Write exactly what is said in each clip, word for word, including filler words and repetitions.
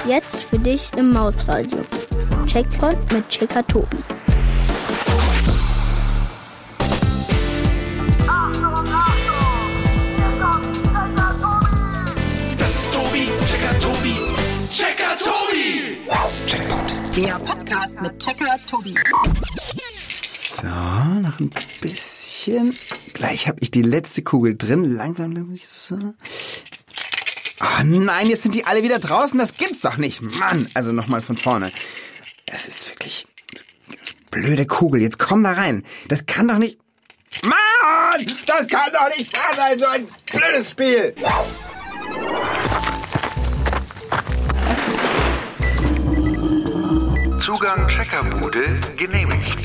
Jetzt für dich im Mausradio. Checkpoint mit Checker Tobi. Das ist Tobi, Checker Tobi, Checker Tobi! Checkpoint. Der Podcast mit Checker Tobi. So, noch ein bisschen. Gleich habe ich die letzte Kugel drin. Langsam, langsam. So. Oh nein, jetzt sind die alle wieder draußen. Das gibt's doch nicht. Mann, also nochmal von vorne. Das ist wirklich blöde Kugel. Jetzt komm da rein. Das kann doch nicht... Mann, das kann doch nicht wahr sein. So ein blödes Spiel. Zugang Checkerbude genehmigt.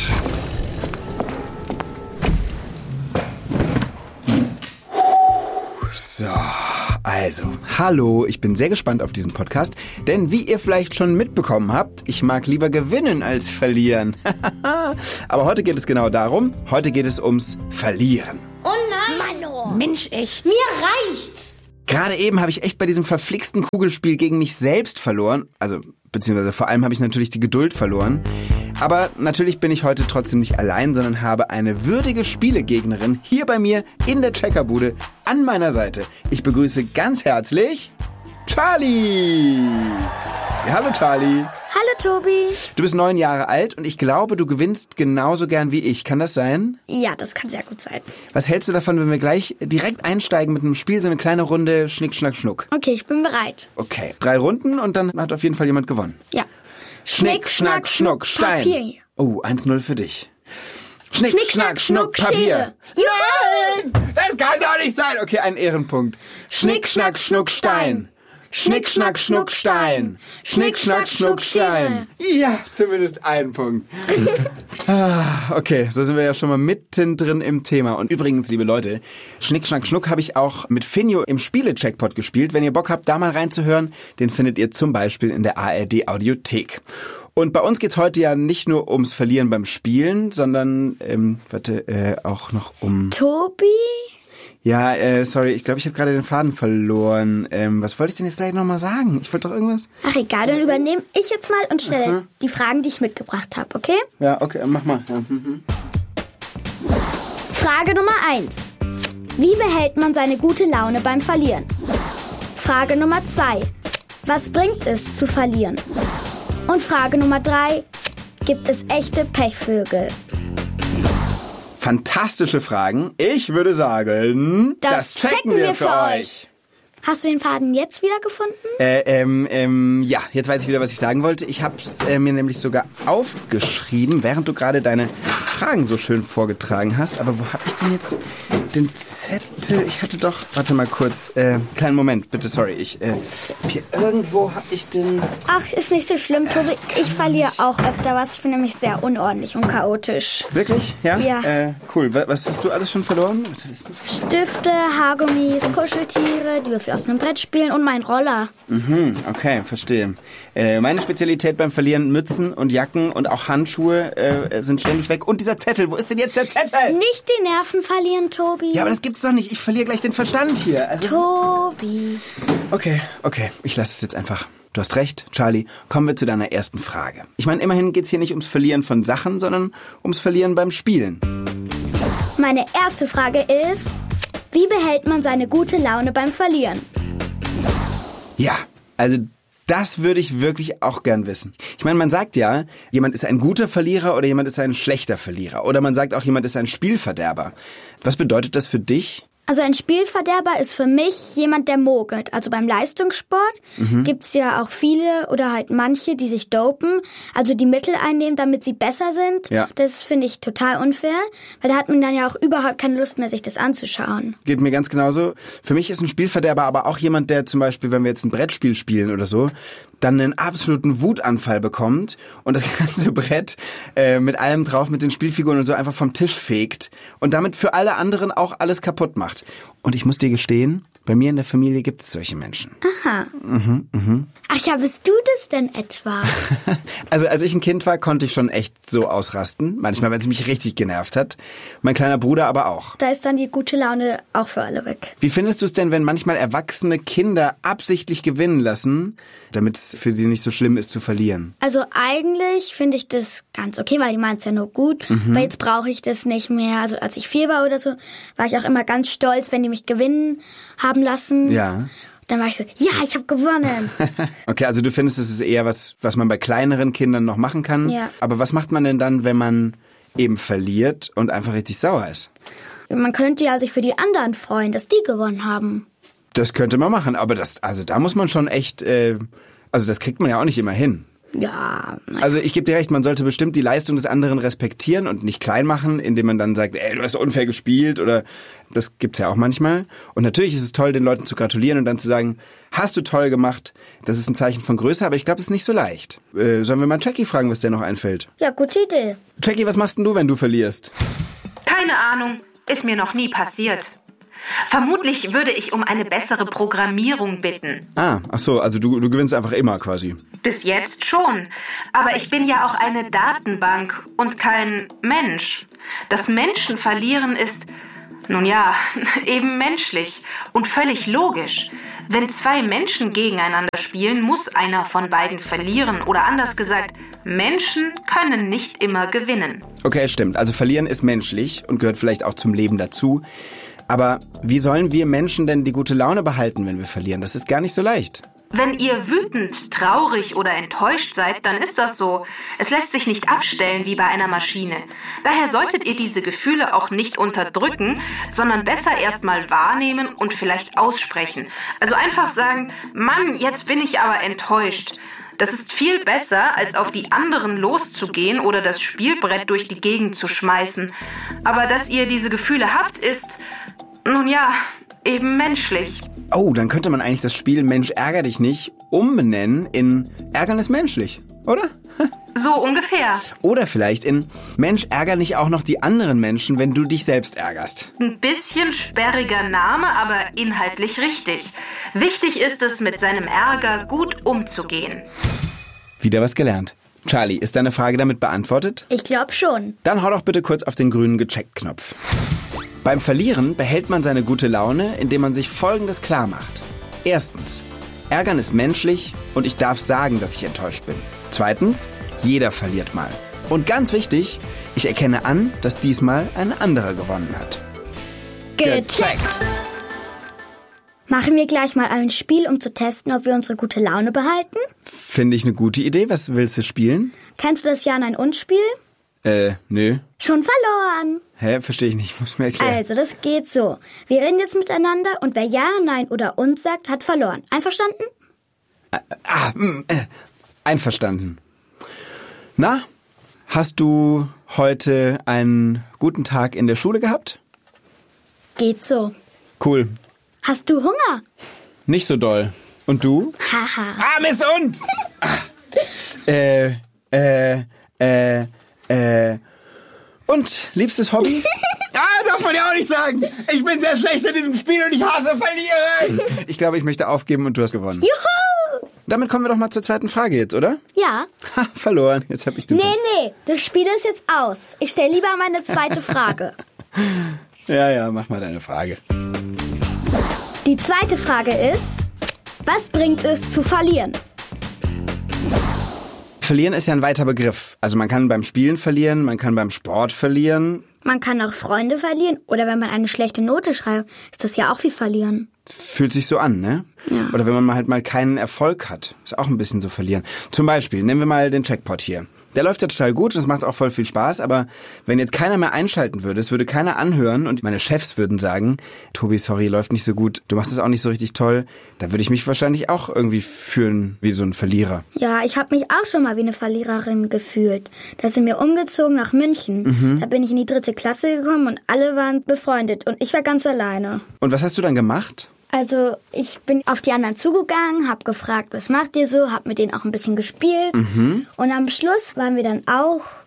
So, also, hallo, ich bin sehr gespannt auf diesen Podcast, denn wie ihr vielleicht schon mitbekommen habt, ich mag lieber gewinnen als verlieren. Aber heute geht es genau darum, heute geht es ums Verlieren. Oh nein! Mano. Mensch, echt? Mir reicht's! Gerade eben habe ich echt bei diesem verflixten Kugelspiel gegen mich selbst verloren, also beziehungsweise vor allem habe ich natürlich die Geduld verloren. Aber natürlich bin ich heute trotzdem nicht allein, sondern habe eine würdige Spielegegnerin hier bei mir in der Checkerbude an meiner Seite. Ich begrüße ganz herzlich Charlie. Ja, hallo Charlie. Hallo Tobi. Du bist neun Jahre alt und ich glaube, du gewinnst genauso gern wie ich. Kann das sein? Ja, das kann sehr gut sein. Was hältst du davon, wenn wir gleich direkt einsteigen mit einem Spiel, so eine kleine Runde Schnick, Schnack, Schnuck? Okay, ich bin bereit. Okay, drei Runden und dann hat auf jeden Fall jemand gewonnen. Ja. Schnick, Schnack, Schnuck, Stein. Papier. Oh, eins null für dich. Schnick, Schnick, Schnack, Schnuck, Schnuck, Papier. Schere. Nein! Das kann doch nicht sein. Okay, ein Ehrenpunkt. Schnick, Schnack, Schnuck, Stein. Schnick, Schnack, Schnuck, Stein. Schnick, Schnack, Schnuck, Stein. Ja, zumindest ein Punkt. Ah, okay, so sind wir ja schon mal mittendrin im Thema. Und übrigens, liebe Leute, Schnick, Schnack, Schnuck habe ich auch mit Finjo im Spiele-Checkpot gespielt. Wenn ihr Bock habt, da mal reinzuhören, den findet ihr zum Beispiel in der A R D-Audiothek. Und bei uns geht's heute ja nicht nur ums Verlieren beim Spielen, sondern, ähm, warte, äh, auch noch um... Tobi? Ja, äh, sorry, ich glaube, ich habe gerade den Faden verloren. Ähm, was wollte ich denn jetzt gleich nochmal sagen? Ich wollte doch irgendwas... Ach egal, dann übernehme ich jetzt mal und stelle Aha. die Fragen, die ich mitgebracht habe, okay? Ja, okay, mach mal. Ja. Mhm. Frage Nummer eins. Wie behält man seine gute Laune beim Verlieren? Frage Nummer zwei. Was bringt es zu verlieren? Und Frage Nummer drei. Gibt es echte Pechvögel? Fantastische Fragen. Ich würde sagen, Das checken wir für euch. Hast du den Faden jetzt wieder gefunden? Äh, ähm, ähm, ja, jetzt weiß ich wieder, was ich sagen wollte. Ich habe es äh, mir nämlich sogar aufgeschrieben, während du gerade deine Fragen so schön vorgetragen hast. Aber wo habe ich denn jetzt den Zettel? Ich hatte doch... Warte mal kurz. Äh, kleinen Moment, bitte, sorry. Ich, äh, hier irgendwo habe ich den... Ach, ist nicht so schlimm, Tobi. Ich verliere auch öfter was. Ich bin nämlich sehr unordentlich und chaotisch. Wirklich? Ja? Ja. Äh, cool. Was, was hast du alles schon verloren? Stifte, Haargummis, Kuscheltiere, die Würfel aus einem Brett spielen und mein Roller. Mhm, okay, verstehe. Äh, meine Spezialität beim Verlieren, Mützen und Jacken und auch Handschuhe äh, sind ständig weg. Und dieser Zettel, wo ist denn jetzt der Zettel? Nicht die Nerven verlieren, Tobi. Ja, aber das gibt's doch nicht. Ich verliere gleich den Verstand hier. Also Tobi. okay, okay, ich lasse es jetzt einfach. Du hast recht, Charlie. Kommen wir zu deiner ersten Frage. Ich meine, immerhin geht's hier nicht ums Verlieren von Sachen, sondern ums Verlieren beim Spielen. Meine erste Frage ist, wie behält man seine gute Laune beim Verlieren? Ja, also das würde ich wirklich auch gern wissen. Ich meine, man sagt ja, jemand ist ein guter Verlierer oder jemand ist ein schlechter Verlierer. Oder man sagt auch, jemand ist ein Spielverderber. Was bedeutet das für dich? Also ein Spielverderber ist für mich jemand, der mogelt. Also beim Leistungssport mhm. gibt's ja auch viele oder halt manche, die sich dopen, also die Mittel einnehmen, damit sie besser sind. Ja. Das finde ich total unfair, weil da hat man dann ja auch überhaupt keine Lust mehr, sich das anzuschauen. Geht mir ganz genauso. Für mich ist ein Spielverderber aber auch jemand, der zum Beispiel, wenn wir jetzt ein Brettspiel spielen oder so, dann einen absoluten Wutanfall bekommt und das ganze Brett äh, mit allem drauf, mit den Spielfiguren und so einfach vom Tisch fegt und damit für alle anderen auch alles kaputt macht. Und ich muss dir gestehen, Bei mir in der Familie gibt es solche Menschen. Aha. Mhm, mhm. Ach ja, bist du das denn etwa? Also als ich ein Kind war, konnte ich schon echt so ausrasten. Manchmal, wenn es mich richtig genervt hat. Mein kleiner Bruder aber auch. Da ist dann die gute Laune auch für alle weg. Wie findest du es denn, wenn manchmal erwachsene Kinder absichtlich gewinnen lassen, damit es für sie nicht so schlimm ist zu verlieren? Also eigentlich finde ich das ganz okay, weil die meinen es ja nur gut. Mhm. Aber jetzt brauche ich das nicht mehr. Also als ich vier war oder so, war ich auch immer ganz stolz, wenn die mich gewinnen haben lassen. Ja. Dann war ich so, ja, ich habe gewonnen. Okay, also du findest, es ist eher was, was man bei kleineren Kindern noch machen kann. Ja. Aber was macht man denn dann, wenn man eben verliert und einfach richtig sauer ist? Man könnte ja sich für die anderen freuen, dass die gewonnen haben. Das könnte man machen, aber das, also da muss man schon echt, äh, also das kriegt man ja auch nicht immer hin. Ja. Nein. Also ich gebe dir recht, man sollte bestimmt die Leistung des anderen respektieren und nicht klein machen, indem man dann sagt, ey, du hast unfair gespielt oder das gibt's ja auch manchmal. Und natürlich ist es toll, den Leuten zu gratulieren und dann zu sagen, hast du toll gemacht, das ist ein Zeichen von Größe, aber ich glaube, es ist nicht so leicht. Äh, sollen wir mal Jackie fragen, was dir noch einfällt? Ja, gute Idee. Jackie, was machst denn du, wenn du verlierst? Keine Ahnung, ist mir noch nie passiert. Vermutlich würde ich um eine bessere Programmierung bitten. Ah, ach so, also du, du gewinnst einfach immer quasi. Bis jetzt schon. Aber ich bin ja auch eine Datenbank und kein Mensch. Das Menschen verlieren ist, nun ja, eben menschlich und völlig logisch. Wenn zwei Menschen gegeneinander spielen, muss einer von beiden verlieren. Oder anders gesagt, Menschen können nicht immer gewinnen. Okay, stimmt. Also verlieren ist menschlich und gehört vielleicht auch zum Leben dazu. Aber wie sollen wir Menschen denn die gute Laune behalten, wenn wir verlieren? Das ist gar nicht so leicht. Wenn ihr wütend, traurig oder enttäuscht seid, dann ist das so. Es lässt sich nicht abstellen wie bei einer Maschine. Daher solltet ihr diese Gefühle auch nicht unterdrücken, sondern besser erstmal wahrnehmen und vielleicht aussprechen. Also einfach sagen, Mann, jetzt bin ich aber enttäuscht. Das ist viel besser, als auf die anderen loszugehen oder das Spielbrett durch die Gegend zu schmeißen. Aber dass ihr diese Gefühle habt, ist, nun ja, eben menschlich. Oh, dann könnte man eigentlich das Spiel Mensch ärger dich nicht umbenennen in Ärgernis menschlich, oder? So ungefähr. Oder vielleicht in Mensch ärger nicht auch noch die anderen Menschen, wenn du dich selbst ärgerst. Ein bisschen sperriger Name, aber inhaltlich richtig. Wichtig ist es, mit seinem Ärger gut umzugehen. Wieder was gelernt. Charlie, ist deine Frage damit beantwortet? Ich glaube schon. Dann hau doch bitte kurz auf den grünen Gecheckt-Knopf. Beim Verlieren behält man seine gute Laune, indem man sich Folgendes klar macht. Erstens, Ärgern ist menschlich und ich darf sagen, dass ich enttäuscht bin. Zweitens, jeder verliert mal. Und ganz wichtig, ich erkenne an, dass diesmal ein anderer gewonnen hat. Gecheckt! Machen wir gleich mal ein Spiel, um zu testen, ob wir unsere gute Laune behalten? Finde ich eine gute Idee. Was willst du spielen? Kennst du das Ja-Nein-Und-Spiel? Äh, nö. Schon verloren. Hä? Verstehe ich nicht. Muss mir erklären. Also, das geht so. Wir reden jetzt miteinander und wer Ja, Nein oder Und sagt, hat verloren. Einverstanden? Ah, mh, äh, einverstanden. Na, hast du heute einen guten Tag in der Schule gehabt? Geht so. Cool. Hast du Hunger? Nicht so doll. Und du? Haha. Ah, Miss Und! ah. Äh, äh, äh, äh. Und, liebstes Hobby? Ah, darf man ja auch nicht sagen. Ich bin sehr schlecht in diesem Spiel und ich hasse Verlieren. Ich glaube, ich möchte aufgeben und du hast gewonnen. Juhu! Damit kommen wir doch mal zur zweiten Frage jetzt, oder? Ja. Ha, verloren. Jetzt habe ich den Nee, Punkt. nee, das Spiel ist jetzt aus. Ich stelle lieber meine zweite Frage. Ja, ja, mach mal deine Frage. Die zweite Frage ist, was bringt es zu verlieren? Verlieren ist ja ein weiter Begriff. Also man kann beim Spielen verlieren, man kann beim Sport verlieren. Man kann auch Freunde verlieren oder wenn man eine schlechte Note schreibt, ist das ja auch wie verlieren. Fühlt sich so an, ne? Ja. Oder wenn man mal halt mal keinen Erfolg hat, ist auch ein bisschen so verlieren. Zum Beispiel, nehmen wir mal den Checkpot hier. Der läuft ja total gut und es macht auch voll viel Spaß, aber wenn jetzt keiner mehr einschalten würde, es würde keiner anhören und meine Chefs würden sagen, Tobi, sorry, läuft nicht so gut, du machst es auch nicht so richtig toll, da würde ich mich wahrscheinlich auch irgendwie fühlen wie so ein Verlierer. Ja, ich habe mich auch schon mal wie eine Verliererin gefühlt. Da sind wir umgezogen nach München. Mhm. Da bin ich in die dritte Klasse gekommen und alle waren befreundet und ich war ganz alleine. Und was hast du dann gemacht? Also ich bin auf die anderen zugegangen, habe gefragt, was macht ihr so, habe mit denen auch ein bisschen gespielt. Mhm. Und am Schluss waren wir dann auch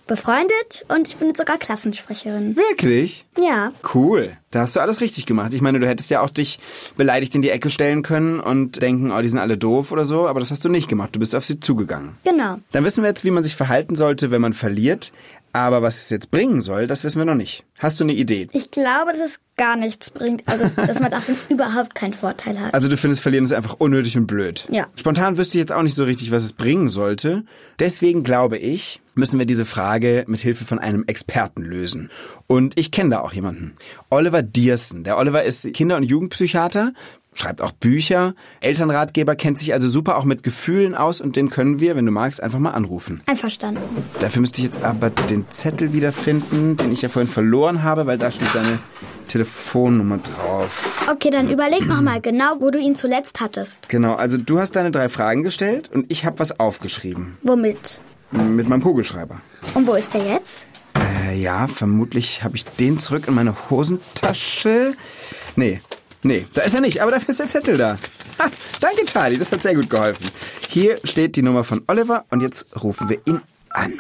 befreundet und ich bin jetzt sogar Klassensprecherin. Wirklich? Ja. Cool. Da hast du alles richtig gemacht. Ich meine, du hättest ja auch dich beleidigt in die Ecke stellen können und denken, oh, die sind alle doof oder so, aber das hast du nicht gemacht. Du bist auf sie zugegangen. Genau. Dann wissen wir jetzt, wie man sich verhalten sollte, wenn man verliert. Aber was es jetzt bringen soll, das wissen wir noch nicht. Hast du eine Idee? Ich glaube, dass es gar nichts bringt. Also, dass man davon überhaupt keinen Vorteil hat. Also du findest, Verlieren ist einfach unnötig und blöd. Ja. Spontan wüsste ich jetzt auch nicht so richtig, was es bringen sollte. Deswegen glaube ich, müssen wir diese Frage mit Hilfe von einem Experten lösen. Und ich kenne da auch jemanden. Oliver Dierssen. Der Oliver ist Kinder- und Jugendpsychiater, schreibt auch Bücher, Elternratgeber, kennt sich also super auch mit Gefühlen aus und den können wir, wenn du magst, einfach mal anrufen. Einverstanden. Dafür müsste ich jetzt aber den Zettel wiederfinden, den ich ja vorhin verloren habe, weil da steht seine Telefonnummer drauf. Okay, dann überleg noch mal genau, wo du ihn zuletzt hattest. Genau, also du hast deine drei Fragen gestellt und ich habe was aufgeschrieben. Womit? Mit meinem Kugelschreiber. Und wo ist der jetzt? Äh, ja, vermutlich habe ich den zurück in meine Hosentasche. Nee, nee, da ist er nicht, aber dafür ist der Zettel da. Ha, danke, Charlie, das hat sehr gut geholfen. Hier steht die Nummer von Oliver und jetzt rufen wir ihn an.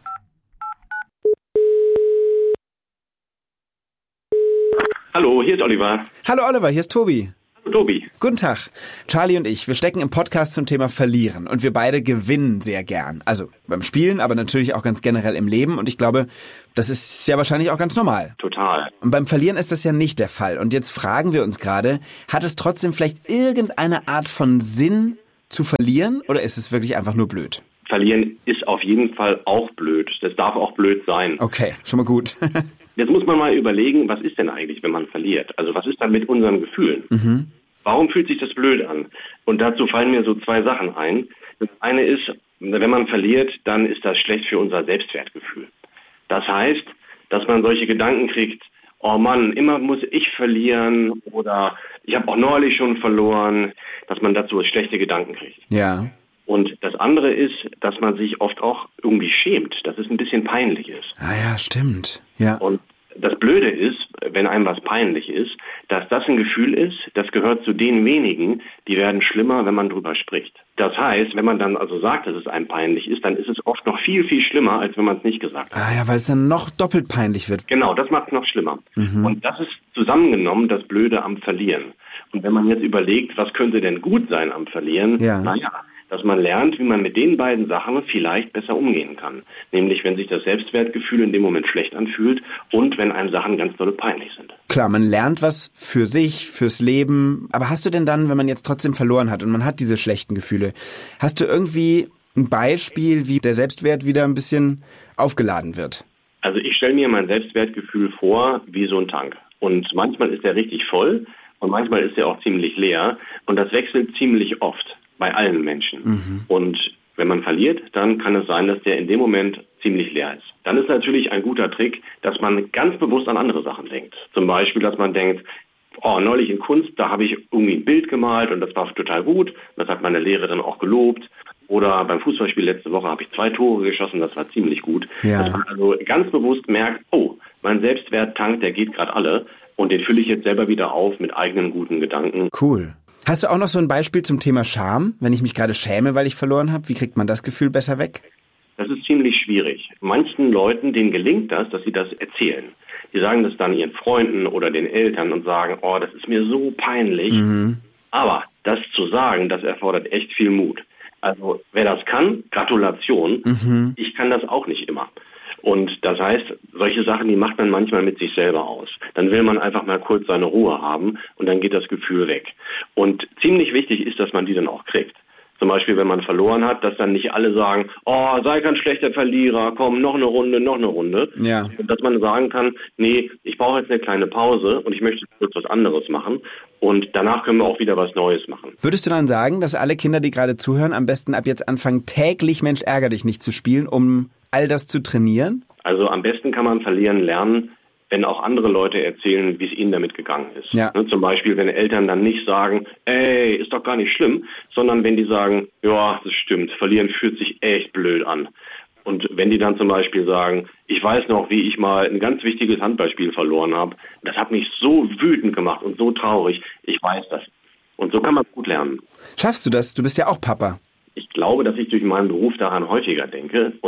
Hallo, hier ist Oliver. Hallo Oliver, hier ist Tobi. Hallo Tobi. Guten Tag. Charlie und ich, wir stecken im Podcast zum Thema Verlieren und wir beide gewinnen sehr gern. Also beim Spielen, aber natürlich auch ganz generell im Leben und ich glaube, das ist ja wahrscheinlich auch ganz normal. Total. Und beim Verlieren ist das ja nicht der Fall. Und jetzt fragen wir uns gerade, hat es trotzdem vielleicht irgendeine Art von Sinn zu verlieren oder ist es wirklich einfach nur blöd? Verlieren ist auf jeden Fall auch blöd. Das darf auch blöd sein. Okay, schon mal gut. Jetzt muss man mal überlegen, was ist denn eigentlich, wenn man verliert? Also was ist dann mit unseren Gefühlen? Mhm. Warum fühlt sich das blöd an? Und dazu fallen mir so zwei Sachen ein. Das eine ist, wenn man verliert, dann ist das schlecht für unser Selbstwertgefühl. Das heißt, dass man solche Gedanken kriegt, oh Mann, immer muss ich verlieren oder ich habe auch neulich schon verloren, dass man dazu schlechte Gedanken kriegt. Ja. Und das andere ist, dass man sich oft auch irgendwie schämt, dass es ein bisschen peinlich ist. Ah ja, stimmt. Ja. Und das Blöde ist, wenn einem was peinlich ist, dass das ein Gefühl ist, das gehört zu den wenigen, die werden schlimmer, wenn man drüber spricht. Das heißt, wenn man dann also sagt, dass es einem peinlich ist, dann ist es oft noch viel, viel schlimmer, als wenn man es nicht gesagt hat. Ah ja, weil es dann noch doppelt peinlich wird. Genau, das macht es noch schlimmer. Mhm. Und das ist zusammengenommen das Blöde am Verlieren. Und wenn man jetzt überlegt, was könnte denn gut sein am Verlieren, ja. naja, dass man lernt, wie man mit den beiden Sachen vielleicht besser umgehen kann. Nämlich, wenn sich das Selbstwertgefühl in dem Moment schlecht anfühlt und wenn einem Sachen ganz doll peinlich sind. Klar, man lernt was für sich, fürs Leben. Aber hast du denn dann, wenn man jetzt trotzdem verloren hat und man hat diese schlechten Gefühle, hast du irgendwie ein Beispiel, wie der Selbstwert wieder ein bisschen aufgeladen wird? Also ich stelle mir mein Selbstwertgefühl vor wie so ein Tank. Und manchmal ist er richtig voll und manchmal ist er auch ziemlich leer. Und das wechselt ziemlich oft. Bei allen Menschen. Mhm. Und wenn man verliert, dann kann es sein, dass der in dem Moment ziemlich leer ist. Dann ist natürlich ein guter Trick, dass man ganz bewusst an andere Sachen denkt. Zum Beispiel, dass man denkt, oh, neulich in Kunst, da habe ich irgendwie ein Bild gemalt und das war total gut. Das hat meine Lehrerin auch gelobt. Oder beim Fußballspiel letzte Woche habe ich zwei Tore geschossen, das war ziemlich gut. Ja. Dass man also ganz bewusst merkt, oh, mein Selbstwerttank, der geht gerade alle. Und den fülle ich jetzt selber wieder auf mit eigenen guten Gedanken. Cool. Hast du auch noch so ein Beispiel zum Thema Scham? Wenn ich mich gerade schäme, weil ich verloren habe, wie kriegt man das Gefühl besser weg? Das ist ziemlich schwierig. Manchen Leuten, denen gelingt das, dass sie das erzählen. Die sagen das dann ihren Freunden oder den Eltern und sagen, oh, das ist mir so peinlich. Mhm. Aber das zu sagen, das erfordert echt viel Mut. Also wer das kann, Gratulation. Mhm. Ich kann das auch nicht immer. Und das heißt, solche Sachen, die macht man manchmal mit sich selber aus. Dann will man einfach mal kurz seine Ruhe haben und dann geht das Gefühl weg. Und ziemlich wichtig ist, dass man die dann auch kriegt. Zum Beispiel, wenn man verloren hat, dass dann nicht alle sagen, oh, sei kein schlechter Verlierer, komm, noch eine Runde, noch eine Runde. Ja. Und dass man sagen kann, nee, ich brauche jetzt eine kleine Pause und ich möchte kurz was anderes machen. Und danach können wir auch wieder was Neues machen. Würdest du dann sagen, dass alle Kinder, die gerade zuhören, am besten ab jetzt anfangen, täglich Mensch ärger dich nicht zu spielen, um all das zu trainieren? Also am besten kann man verlieren lernen, wenn auch andere Leute erzählen, wie es ihnen damit gegangen ist. Ja. Ne, zum Beispiel, wenn Eltern dann nicht sagen, ey, ist doch gar nicht schlimm, sondern wenn die sagen, ja, das stimmt, verlieren fühlt sich echt blöd an. Und wenn die dann zum Beispiel sagen, ich weiß noch, wie ich mal ein ganz wichtiges Handballspiel verloren habe, das hat mich so wütend gemacht und so traurig, ich weiß das. Und so kann man gut lernen. Schaffst du das? Du bist ja auch Papa. Ich glaube, dass ich durch meinen Beruf daran häufiger denke und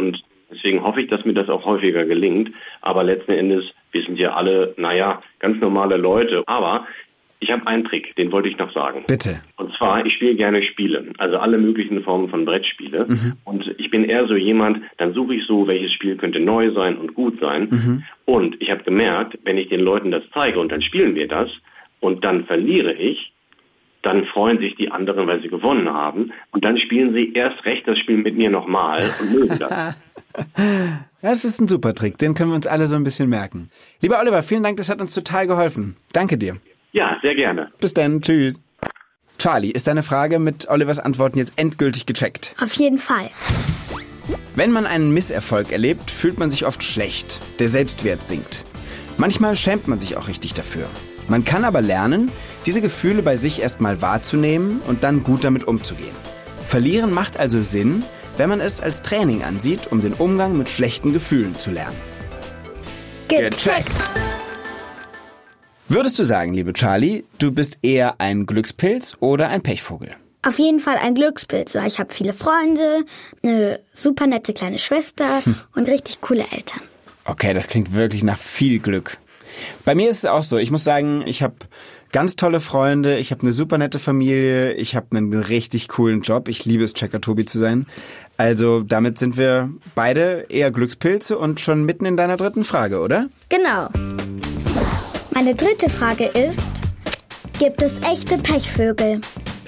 Deswegen hoffe ich, dass mir das auch häufiger gelingt. Aber letzten Endes, wir sind ja alle, naja, ganz normale Leute. Aber ich habe einen Trick, den wollte ich noch sagen. Bitte. Und zwar, ich spiele gerne Spiele, also alle möglichen Formen von Brettspiele. Mhm. Und ich bin eher so jemand, dann suche ich so, welches Spiel könnte neu sein und gut sein. Mhm. Und ich habe gemerkt, wenn ich den Leuten das zeige und dann spielen wir das und dann verliere ich, dann freuen sich die anderen, weil sie gewonnen haben. Und dann spielen sie erst recht das Spiel mit mir nochmal und mögen das. Das ist ein super Trick, den können wir uns alle so ein bisschen merken. Lieber Oliver, vielen Dank, das hat uns total geholfen. Danke dir. Ja, sehr gerne. Bis dann, tschüss. Charlie, ist deine Frage mit Olivers Antworten jetzt endgültig gecheckt? Auf jeden Fall. Wenn man einen Misserfolg erlebt, fühlt man sich oft schlecht. Der Selbstwert sinkt. Manchmal schämt man sich auch richtig dafür. Man kann aber lernen, diese Gefühle bei sich erstmal wahrzunehmen und dann gut damit umzugehen. Verlieren macht also Sinn, wenn man es als Training ansieht, um den Umgang mit schlechten Gefühlen zu lernen. Gecheckt! Würdest du sagen, liebe Charlie, du bist eher ein Glückspilz oder ein Pechvogel? Auf jeden Fall ein Glückspilz, weil ich habe viele Freunde, eine super nette kleine Schwester hm. und richtig coole Eltern. Okay, das klingt wirklich nach viel Glück. Bei mir ist es auch so, ich muss sagen, ich habe ganz tolle Freunde, ich habe eine super nette Familie, ich habe einen richtig coolen Job, ich liebe es, Checker Tobi zu sein. Also damit sind wir beide eher Glückspilze und schon mitten in deiner dritten Frage, oder? Genau. Meine dritte Frage ist, gibt es echte Pechvögel?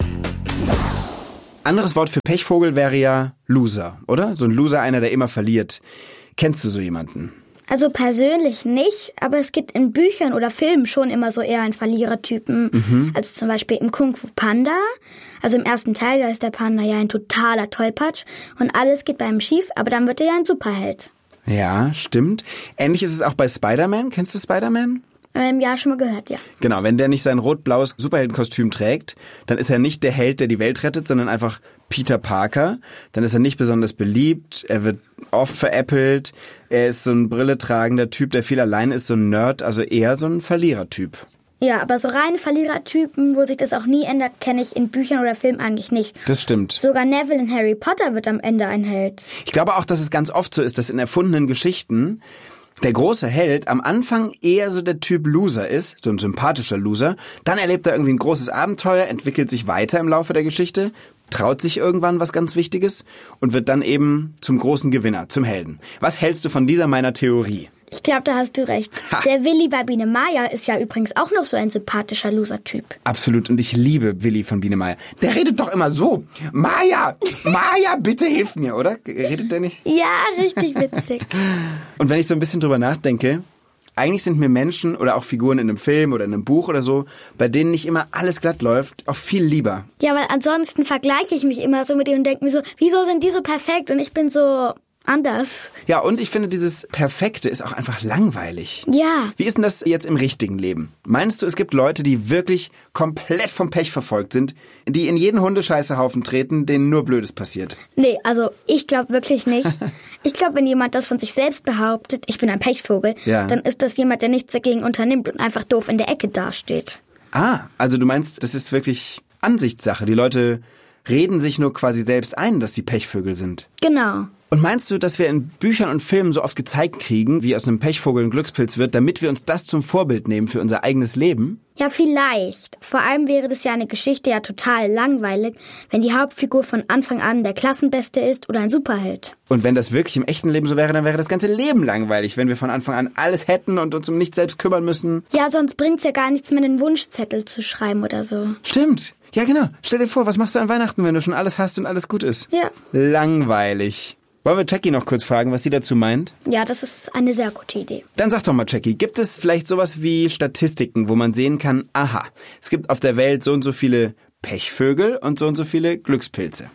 Anderes Wort für Pechvogel wäre ja Loser, oder? So ein Loser, einer, der immer verliert. Kennst du so jemanden? Also persönlich nicht, aber es gibt in Büchern oder Filmen schon immer so eher einen Verlierertypen. Mhm. Also zum Beispiel im Kung Fu Panda. Also im ersten Teil, da ist der Panda ja ein totaler Tollpatsch und alles geht bei ihm schief, aber dann wird er ja ein Superheld. Ja, stimmt. Ähnlich ist es auch bei Spider-Man. Kennst du Spider-Man? Ähm, ja, schon mal gehört, ja. Genau, wenn der nicht sein rot-blaues Superheldenkostüm trägt, dann ist er nicht der Held, der die Welt rettet, sondern einfach Peter Parker. Dann ist er nicht besonders beliebt, er wird oft veräppelt, er ist so ein brilletragender Typ, der viel allein ist, so ein Nerd, also eher so ein Verlierertyp. Ja, aber so reine Verlierertypen, wo sich das auch nie ändert, kenne ich in Büchern oder Filmen eigentlich nicht. Das stimmt. Sogar Neville in Harry Potter wird am Ende ein Held. Ich glaube auch, dass es ganz oft so ist, dass in erfundenen Geschichten der große Held am Anfang eher so der Typ Loser ist, so ein sympathischer Loser. Dann erlebt er irgendwie ein großes Abenteuer, entwickelt sich weiter im Laufe der Geschichte, traut sich irgendwann was ganz Wichtiges und wird dann eben zum großen Gewinner, zum Helden. Was hältst du von dieser meiner Theorie? Ich glaube, da hast du recht. Ha. Der Willi bei Biene Maya ist ja übrigens auch noch so ein sympathischer Loser-Typ. Absolut. Und ich liebe Willi von Biene Maya. Der redet doch immer so. Maya, Maya, bitte hilf mir, oder? Redet der nicht? Ja, richtig witzig. Und wenn ich so ein bisschen drüber nachdenke, eigentlich sind mir Menschen oder auch Figuren in einem Film oder in einem Buch oder so, bei denen nicht immer alles glatt läuft, auch viel lieber. Ja, weil ansonsten vergleiche ich mich immer so mit denen und denke mir so, wieso sind die so perfekt und ich bin so anders. Ja, und ich finde, dieses Perfekte ist auch einfach langweilig. Ja. Wie ist denn das jetzt im richtigen Leben? Meinst du, es gibt Leute, die wirklich komplett vom Pech verfolgt sind, die in jeden Hundescheißehaufen treten, denen nur Blödes passiert? Nee, also ich glaube wirklich nicht. Ich glaube, wenn jemand das von sich selbst behauptet, ich bin ein Pechvogel, ja. dann ist das jemand, der nichts dagegen unternimmt und einfach doof in der Ecke dasteht. Ah, also du meinst, das ist wirklich Ansichtssache. Die Leute reden sich nur quasi selbst ein, dass sie Pechvögel sind. Genau. Und meinst du, dass wir in Büchern und Filmen so oft gezeigt kriegen, wie aus einem Pechvogel ein Glückspilz wird, damit wir uns das zum Vorbild nehmen für unser eigenes Leben? Ja, vielleicht. Vor allem wäre das ja eine Geschichte ja total langweilig, wenn die Hauptfigur von Anfang an der Klassenbeste ist oder ein Superheld. Und wenn das wirklich im echten Leben so wäre, dann wäre das ganze Leben langweilig, wenn wir von Anfang an alles hätten und uns um nichts selbst kümmern müssen. Ja, sonst bringt's ja gar nichts mehr, einen Wunschzettel zu schreiben oder so. Stimmt. Ja, genau. Stell dir vor, was machst du an Weihnachten, wenn du schon alles hast und alles gut ist? Ja. Langweilig. Wollen wir Jackie noch kurz fragen, was sie dazu meint? Ja, das ist eine sehr gute Idee. Dann sag doch mal, Jackie, gibt es vielleicht sowas wie Statistiken, wo man sehen kann, aha, es gibt auf der Welt so und so viele Pechvögel und so und so viele Glückspilze?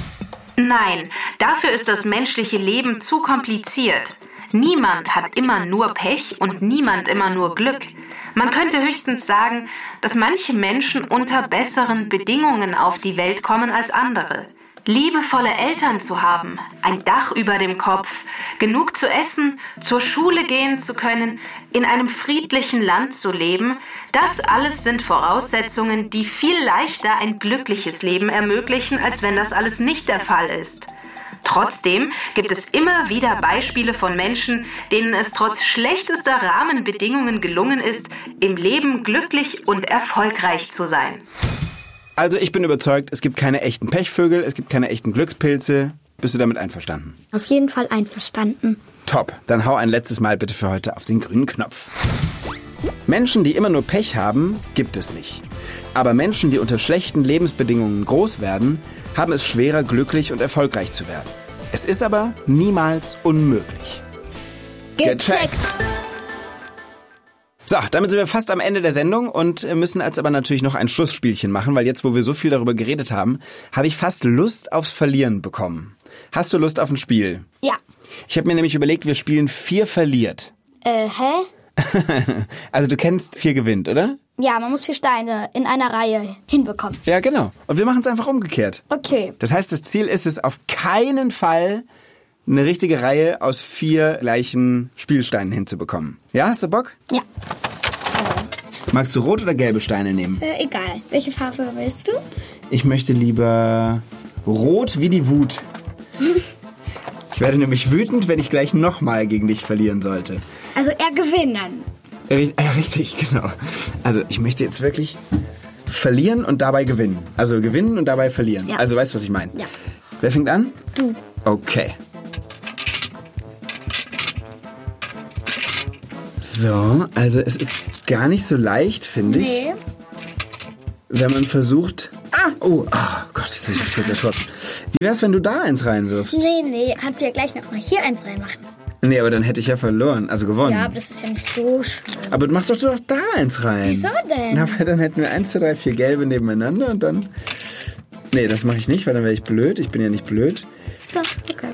Nein, dafür ist das menschliche Leben zu kompliziert. Niemand hat immer nur Pech und niemand immer nur Glück. Man könnte höchstens sagen, dass manche Menschen unter besseren Bedingungen auf die Welt kommen als andere. Liebevolle Eltern zu haben, ein Dach über dem Kopf, genug zu essen, zur Schule gehen zu können, in einem friedlichen Land zu leben, das alles sind Voraussetzungen, die viel leichter ein glückliches Leben ermöglichen, als wenn das alles nicht der Fall ist. Trotzdem gibt es immer wieder Beispiele von Menschen, denen es trotz schlechtester Rahmenbedingungen gelungen ist, im Leben glücklich und erfolgreich zu sein. Also ich bin überzeugt, es gibt keine echten Pechvögel, es gibt keine echten Glückspilze. Bist du damit einverstanden? Auf jeden Fall einverstanden. Top, dann hau ein letztes Mal bitte für heute auf den grünen Knopf. Menschen, die immer nur Pech haben, gibt es nicht. Aber Menschen, die unter schlechten Lebensbedingungen groß werden, haben es schwerer, glücklich und erfolgreich zu werden. Es ist aber niemals unmöglich. Gecheckt! So, damit sind wir fast am Ende der Sendung und müssen jetzt aber natürlich noch ein Schlussspielchen machen, weil jetzt, wo wir so viel darüber geredet haben, habe ich fast Lust aufs Verlieren bekommen. Hast du Lust auf ein Spiel? Ja. Ich habe mir nämlich überlegt, wir spielen vier verliert. Äh, hä? Also du kennst vier gewinnt, oder? Ja, man muss vier Steine in einer Reihe hinbekommen. Ja, genau. Und wir machen es einfach umgekehrt. Okay. Das heißt, das Ziel ist es, auf keinen Fall eine richtige Reihe aus vier gleichen Spielsteinen hinzubekommen. Ja, hast du Bock? Ja. Magst du rot oder gelbe Steine nehmen? Äh, egal. Welche Farbe willst du? Ich möchte lieber rot wie die Wut. Ich werde nämlich wütend, wenn ich gleich nochmal gegen dich verlieren sollte. Also eher gewinnen. Ja, richtig, genau. Also ich möchte jetzt wirklich verlieren und dabei gewinnen. Also gewinnen und dabei verlieren. Ja. Also weißt du, was ich meine? Ja. Wer fängt an? Du. Okay. So, also es ist gar nicht so leicht, finde ich. Nee. Wenn man versucht... Ah! Oh, oh Gott, jetzt bin ich mich kurz erschrocken. Wie wär's, wenn du da eins reinwirfst? Nee, nee. Kannst du ja gleich noch mal hier eins reinmachen. Nee, aber dann hätte ich ja verloren, also gewonnen. Ja, aber das ist ja nicht so schlimm. Aber mach doch, doch da eins rein. Wieso denn? Na, weil dann hätten wir eins, zwei, drei, vier gelbe nebeneinander und dann... Nee, das mache ich nicht, weil dann wäre ich blöd. Ich bin ja nicht blöd. Doch, okay.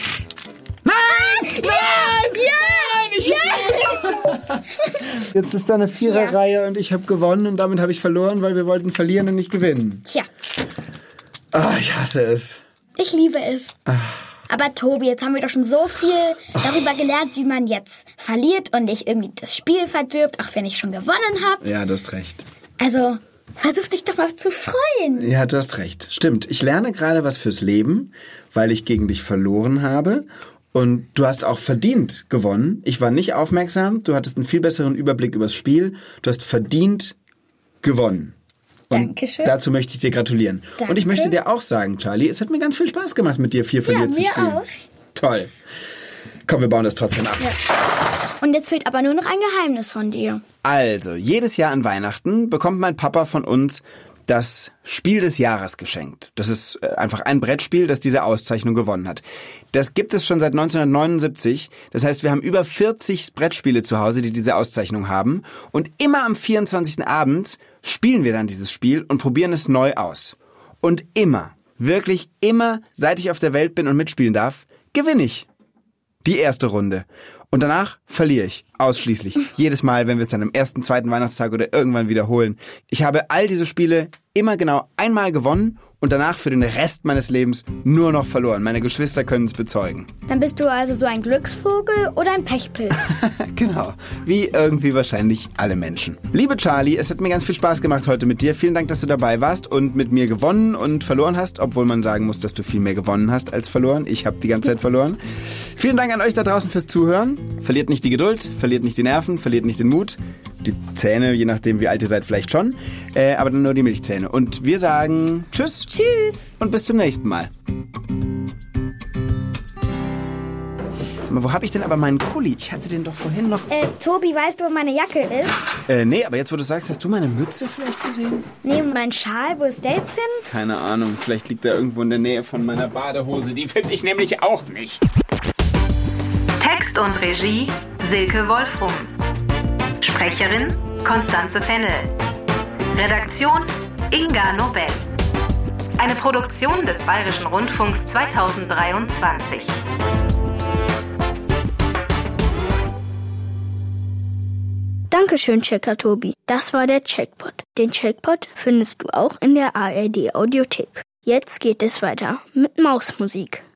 Nein! Nein! Ja! Ich ja! Jetzt ist da eine Viererreihe und ich habe gewonnen und damit habe ich verloren, weil wir wollten verlieren und nicht gewinnen. Tja. Ah, ich hasse es. Ich liebe es. Ach. Aber Tobi, jetzt haben wir doch schon so viel darüber gelernt, wie man jetzt verliert und nicht irgendwie das Spiel verdirbt, auch wenn ich schon gewonnen habe. Ja, du hast recht. Also, versuch dich doch mal zu freuen. Ja, du hast recht. Stimmt. Ich lerne gerade was fürs Leben, weil ich gegen dich verloren habe. Und du hast auch verdient gewonnen. Ich war nicht aufmerksam. Du hattest einen viel besseren Überblick übers Spiel. Du hast verdient gewonnen. Und Dankeschön. Dazu möchte ich dir gratulieren. Danke. Und ich möchte dir auch sagen, Charlie, es hat mir ganz viel Spaß gemacht, mit dir vier verliert zu mir spielen. auch. Toll. Komm, wir bauen das trotzdem ab. Ja. Und jetzt fehlt aber nur noch ein Geheimnis von dir. Also, jedes Jahr an Weihnachten bekommt mein Papa von uns das Spiel des Jahres geschenkt. Das ist einfach ein Brettspiel, das diese Auszeichnung gewonnen hat. Das gibt es schon seit neunzehnhundertneunundsiebzig. Das heißt, wir haben über vierzig Brettspiele zu Hause, die diese Auszeichnung haben. Und immer am vierundzwanzigsten abends spielen wir dann dieses Spiel und probieren es neu aus. Und immer, wirklich immer, seit ich auf der Welt bin und mitspielen darf, gewinne ich die erste Runde. Und danach verliere ich. Ausschließlich. Jedes Mal, wenn wir es dann am ersten, zweiten Weihnachtstag oder irgendwann wiederholen. Ich habe all diese Spiele immer genau einmal gewonnen und danach für den Rest meines Lebens nur noch verloren. Meine Geschwister können es bezeugen. Dann bist du also so ein Glücksvogel oder ein Pechpilz. Genau. Wie irgendwie wahrscheinlich alle Menschen. Liebe Charlie, es hat mir ganz viel Spaß gemacht heute mit dir. Vielen Dank, dass du dabei warst und mit mir gewonnen und verloren hast. Obwohl man sagen muss, dass du viel mehr gewonnen hast als verloren. Ich habe die ganze Zeit verloren. Vielen Dank an euch da draußen fürs Zuhören. Verliert nicht die Geduld, verliert nicht die Nerven, verliert nicht den Mut. Die Zähne, je nachdem wie alt ihr seid, vielleicht schon. Äh, aber dann nur die Milchzähne. Und wir sagen Tschüss. Tschüss. Und bis zum nächsten Mal. Sag mal, wo habe ich denn aber meinen Kuli? Ich hatte den doch vorhin noch... Äh, Tobi, weißt du, wo meine Jacke ist? Äh, nee, aber jetzt, wo du sagst, hast du meine Mütze vielleicht gesehen? Nee, und mein Schal, wo ist der jetzt hin? Keine Ahnung, vielleicht liegt er irgendwo in der Nähe von meiner Badehose. Die finde ich nämlich auch nicht. Text und Regie Silke Wolfrum. Sprecherin Konstanze Fennel. Redaktion Inga Nobel. Eine Produktion des Bayerischen Rundfunks zweitausenddreiundzwanzig. Dankeschön, Checker Tobi. Das war der Checkpot. Den Checkpot findest du auch in der A R D Audiothek. Jetzt geht es weiter mit Mausmusik.